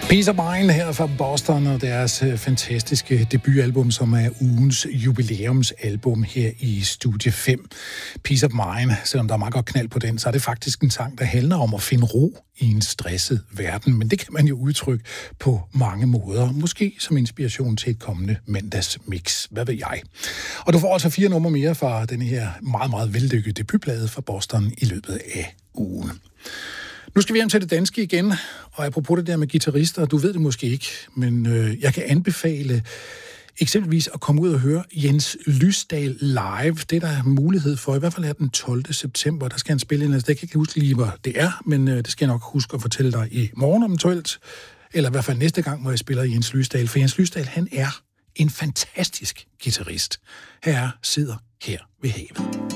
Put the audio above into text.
Peace of Mind her fra Boston og deres fantastiske debutalbum, som er ugens jubilæumsalbum her i Studie 5. Peace of Mind, selvom der er meget godt knald på den, så er det faktisk en sang, der handler om at finde ro i en stresset verden. Men det kan man jo udtrykke på mange måder. Måske som inspiration til et kommende mandagsmix. Hvad ved jeg? Og du får altså 4 numre mere fra denne her meget, meget vellykkede debutplade fra Boston i løbet af ugen. Nu skal vi hjem til det danske igen, og apropos det der med guitarister, du ved det måske ikke, men jeg kan anbefale eksempelvis at komme ud og høre Jens Lysdal live. Det er der mulighed for, i hvert fald er den 12. september, der skal han spille ind. Altså, det kan jeg ikke huske lige, hvor det er, men det skal jeg nok huske at fortælle dig i morgen eventuelt, eller i hvert fald næste gang, hvor jeg spiller Jens Lysdal. For Jens Lysdal, han er en fantastisk guitarist. Her sidder her ved havet.